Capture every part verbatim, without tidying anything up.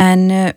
En uh,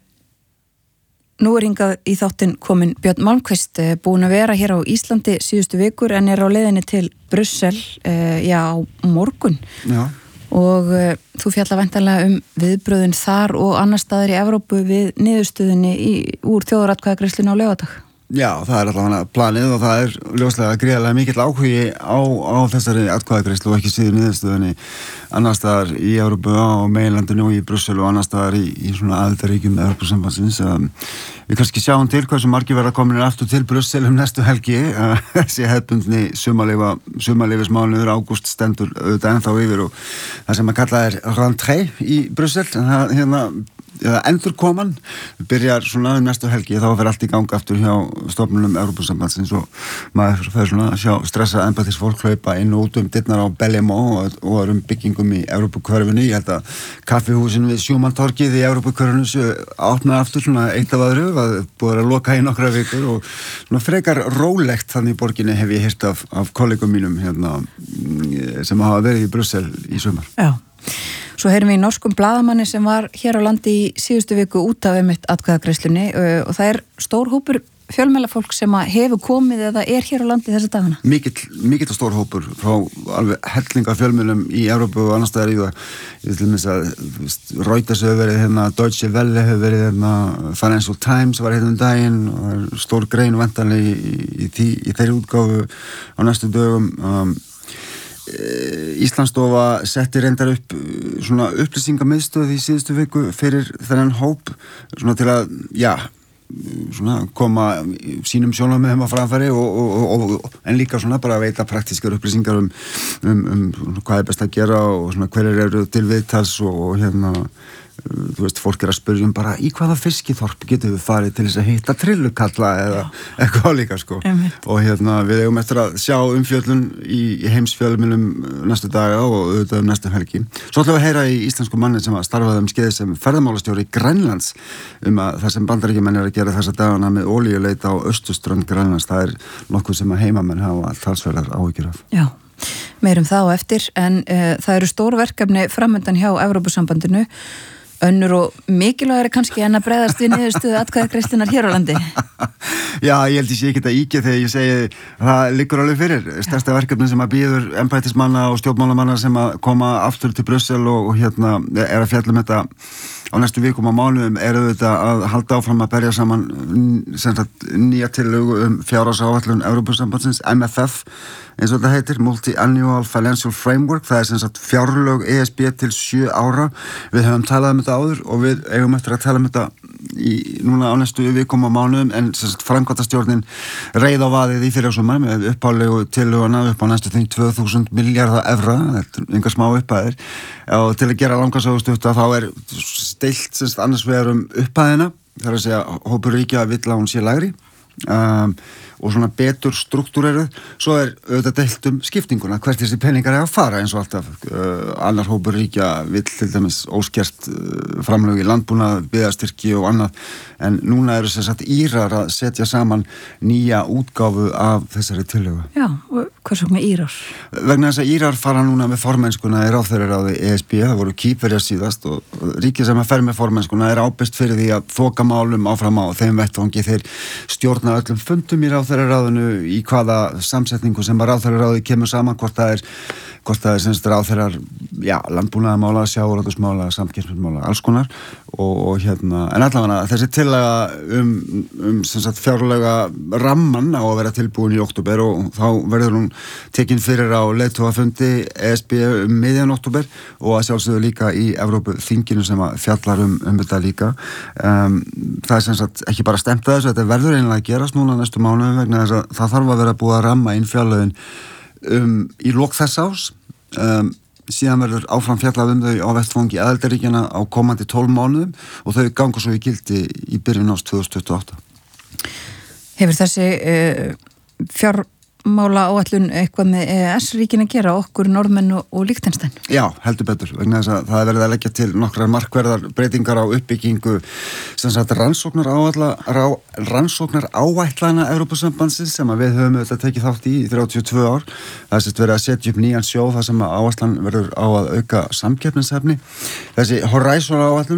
nú er hingað í þáttinn komin Björn Malmquist, uh, búin að vera hér á Íslandi síðustu vikur en er á leiðinni til Brussel uh, já, á morgun. Já. Og uh, þú fjallar væntanlega um viðbröðin þar og annar staðar í Evrópu við niðurstöðunni í, úr þjóðaratkvæðagreiðslunni á laugardag. Já, það er allavega planið og það er ljóslega gríðarlega mikill áhugi á, á þessari atkvæðagreiðslu og ekki síður niðurstöðunni annar staðar í Evrópu á meginlandinu og í Brussel og annar staðar í, í svona aðildarríkjum Evrópusambandsins. Um, við kannski sjáum til hversu margir verða kominir aftur til Brussel um næstu helgi. Uh, þessi hefðbundni sumarleifa, sumarleifismánuður ágúst stendur auðvitað ennþá yfir og það sem að kalla er rentrée í Brussel, það hérna eða endurkoman byrjar svona næstu helgi, þá fer allt í gang aftur hjá stofnunum Evrópusambandsins og maður fer svona að sjá stressa embættisfólk hlaupa inn og út um dyrnar á Bellemont og, og um byggingum í Evrópukörfinu. Ég held að kaffihúsinu við Sjúmantorgið í Evrópukörfinu séu opnað aftur svona eitt af öðru, það búið að loka í nokkra vikur og svona frekar rólegt þannig í borginni hef ég heyrt af, af kollegum mínum hérna sem hafa verið í Brussel í sumar. Já. Svo heyrum við í norskum blaðamanni sem var hér á landi í síðustu viku út af einmitt atkvæðagreiðslunni og það er stór hópur fjölmiðlafólk sem hefur komið eða er hér á landi þessa dagana. Mikill, mikill stór hópur frá alveg hellinga fjölmiðlum í Evrópu og annars staðar í það. Ég vil minnst að Reuters hefur verið hérna, Deutsche Welle hefur verið hérna, Financial Times var hérna um daginn og stór grein vantanlega í, í, í, í þeirri útgáfu á næstu dögum. Um, Íslandsstofa setti reyndar upp svona upplýsingamiðstöð í síðustu viku fyrir þennan hóp svona til að, já, svona koma sínum sjónarmiðum á framfæri og, og, og, og en líka svona bara að veita praktískar upplýsingar um, um, um hvað er best að gera og svona hverjir eru til viðtals og, og hérna þú veist, fólk er að spyrja um bara í hvaða fiskiþorp getum við farið til þess að hitta trillukalla eða eitthvað líka sko. Einmitt. Og hérna við eigum eftir að sjá umfjöllun í, í heimsfjölmiðlum næstu daga og auðvitað um næstu helgi. Svo ætlum við að heyra í íslensku manni sem starfaði um skeiði sem ferðamálastjóri Grænlands um að það sem Bandaríkjamenn er að gera þessa dagana með olíuleit á austurströnd Grænlands, það er nokkuð sem að heimamenn hafa talsverðar áhyggjur af. Já, meirum það á eftir en uh, það eru stór verkefni framöndan hjá Evrópusambandinu. Önnur og mikilvægari kannski en að bregðast við niðurstöðu atkvæðagreiðslunnar hér á landi. Já, ég held ég sé ekki að íkja þegar ég segi það liggur alveg fyrir. Stærsta verkefni sem að bíður embættismanna og stjórnmálamanna sem að koma aftur til Brussel og, og hérna er að fjalla um þetta á næstu vikum á mánuðum er auðvitað að halda áfram að berja saman sem sagt nýja tillögu um fjárhagsáætlun Evrópusambandsins, M F F eins og þetta heitir, Multi-Annual Financial Framework, það er sem sagt fjárlög E S B til sjö ára. Við höfum talað um þetta áður og við eigum eftir að tala um þetta í, núna á næstu vikum á mánuðum en sem sagt framkvæmdastjórnin reið á vaðið í fyrirsumar með upphálegu tillöguna upp á næstu þing tvö þúsund milljarða evra, þetta er enga smá upphæðir og til að gera langarsögustutta þá er steilt sem sagt annars vegar um upphæðina, það er að segja hópur ríkja vill að hún sé lægri um, og svona betur struktúreruð, svo er auðvitað deilt um skiptinguna, hvert þessi peningar er að fara eins og alltaf. Uh, annar hópur ríkja vill til dæmis óskert uh, framlög í landbúnað, byggðastyrki og annað, en núna eru sem sagt Írar að setja saman nýja útgáfu af þessari tillögu. Já, og hvers vegna Írar? Vegna þess að Írar fara núna með formennskuna í ráðherraráði E S B, það voru Kýpverjar síðast og ríkið sem að fer með formennskuna er ábyrgt fyrir því að þoka málum áfram á þeim vettvangi, þeir stjórna öllum fundum í ráðherraráðinu í hvaða samsetningu sem að ráðherraráði kemur saman, hvort það er hvort það er semst ráðherrar, já, landbúnaðarmála, sjávarútvegsmála, samkeppnismála, alls konar og, og hérna, en allavega þessi tillaga um, um sem sagt fjárlega ramman á að vera tilbúin í október og þá verður hún tekin fyrir á leiðtogafundi E S B um miðjan október og að sjálfsögðu líka í Evrópu þinginu sem að fjallar um, um þetta líka. Um, það er sem sagt ekki bara stemt að þessu, þetta verður einlega að gerast núna næstu mánuðum vegna þess að það þarf að vera búið að ramma inn fjárlögin um, í lok þess árs. Um, síðan verður áfram fjallað um þau á vettvangi aðildarríkjanna á komandi tólf mánuðum og þau ganga svo í gildi í byrjun árs tvö þúsund tuttugu og átta. Hefur þessi uh, fjármála áætlun eitthvað með E E S-ríkin að gera okkur, Norðmenn og, og Liechtenstein? Já, heldur betur, vegna þess að það er verið að leggja til nokkrar markverðar breytingar á uppbyggingu sem sagt rannsóknar áætla, rá, rannsóknar áætlana Evrópusambandsins sem að við höfum þetta tekið þátt í í þrjátíu og tvö ár. Það er sett verið að setja upp nýjan sjóð þar sem að áætlan verður á að auka samkeppnishæfni. Þessi Horizon áætlun